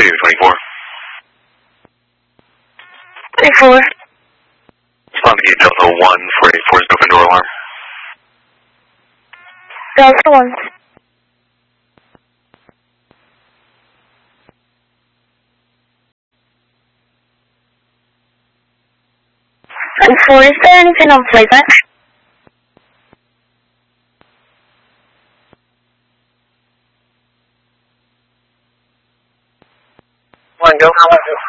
David 24. 24. Respond to gate Delta 1 for a forced open door alarm. Delta 1. And 4, is there anything on playback? 1, go, how about you?